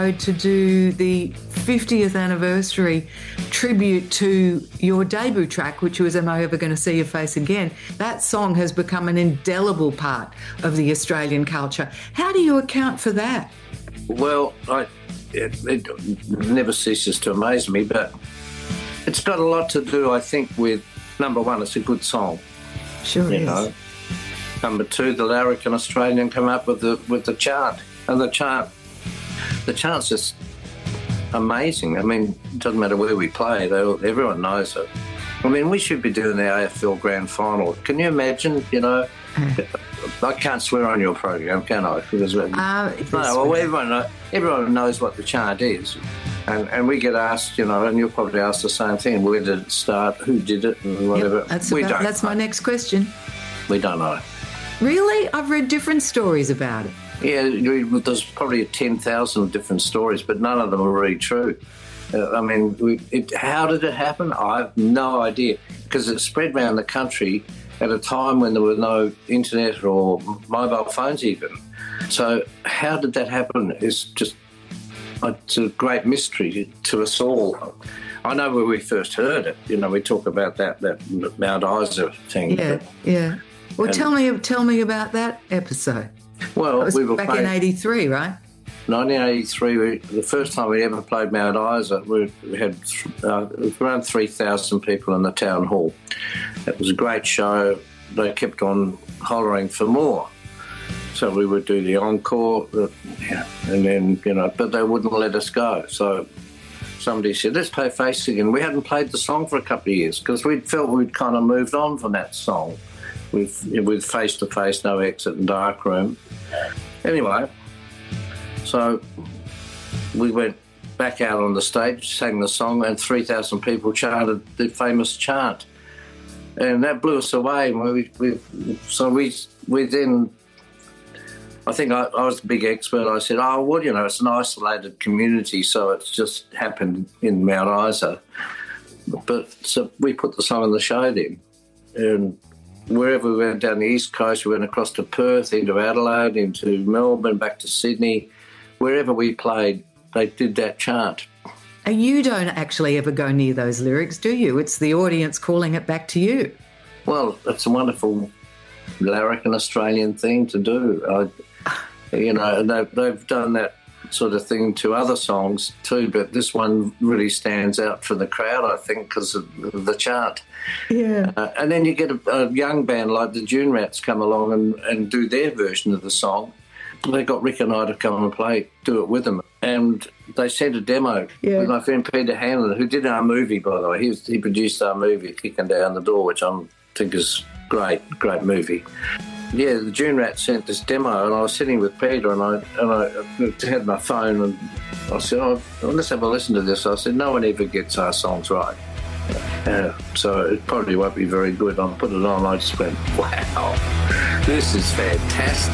to do the 50th anniversary tribute to your debut track, which was Am I Ever Going to See Your Face Again? That song has become an indelible part of the Australian culture. How do you account for that? Well, it never ceases to amaze me, but it's got a lot to do, I think, with, number one, it's a good song. Sure is. Know. Number two, the Larrikin Australian come up with the chant. And the chant's just amazing. I mean, it doesn't matter where we play, everyone knows it. I mean, we should be doing the AFL Grand Final. Can you imagine, I can't swear on your program, can I? Because everyone knows what the chant is. And we get asked, and you'll probably ask the same thing, where did it start, who did it, and whatever. Yep, that's my next question. We don't know. Really? I've read different stories about it. Yeah, there's probably 10,000 different stories, but none of them are really true. How did it happen? I have no idea, because it spread around the country at a time when there was no internet or mobile phones even. So how did that happen is it's a great mystery to us all. I know where we first heard it. We talk about that Mount Isa thing. Yeah. Well, tell me about that episode. Well, we were back in 83, right? 1983, the first time we ever played Mount Isa, we had around 3,000 people in the town hall. It was a great show. They kept on hollering for more. So we would do the encore, and then, but they wouldn't let us go. So somebody said, let's play Face Again. We hadn't played the song for a couple of years because we'd felt we'd kind of moved on from that song with Face to Face, No Exit and Dark Room. Anyway, so we went back out on the stage, sang the song, and 3,000 people chanted the famous chant. And that blew us away. We then, I think I was the big expert. I said, it's an isolated community, so it's just happened in Mount Isa. But so we put the song on the show then. And wherever we went down the East Coast, we went across to Perth, into Adelaide, into Melbourne, back to Sydney. Wherever we played, they did that chant. And you don't actually ever go near those lyrics, do you? It's the audience calling it back to you. Well, it's a wonderful Larrikin Australian thing to do. They've done that sort of thing to other songs too, but this one really stands out for the crowd, I think, because of the chant. Yeah. And then you get a young band like the Dune Rats come along and do their version of the song. They got Rick and I to come and do it with them. And they sent a demo with my friend Peter Hanlon, who did our movie, by the way. He produced our movie, Kicking Down the Door, which I think is great movie. Yeah, the Dune Rats sent this demo, and I was sitting with Peter, and I had my phone, and I said, let's have a listen to this. I said, no one ever gets our songs right. So it probably won't be very good. I put it on, I just went, wow, this is fantastic.